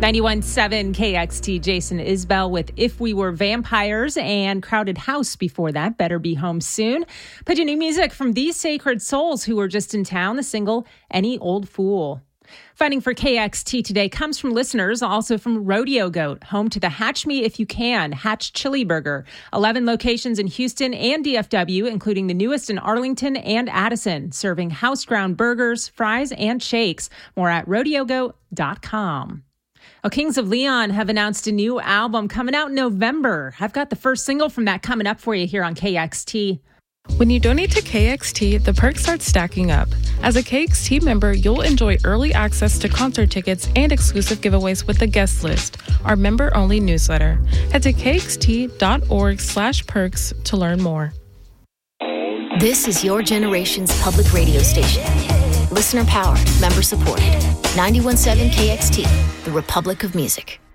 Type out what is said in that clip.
91.7 KXT, Jason Isbell with If We Were Vampires and Crowded House before that, Better Be Home Soon. Put your new music from These Sacred Souls, who were just in town, the single Any Old Fool. Funding for KXT today comes from listeners, also from Rodeo Goat, home to the Hatch Me If You Can, Hatch Chili Burger. 11 locations in Houston and DFW, including the newest in Arlington and Addison, serving house-ground burgers, fries, and shakes. More at rodeogoat.com. Kings of Leon have announced a new album coming out in November. I've got the first single from that coming up for you here on KXT. When you donate to KXT, the perks start stacking up. As a KXT member, you'll enjoy early access to concert tickets and exclusive giveaways with the guest list, our member-only newsletter. Head to kxt.org/perks to learn more. This is your generation's public radio station. Listener-powered, member-supported. 91.7 KXT, the Republic of Music.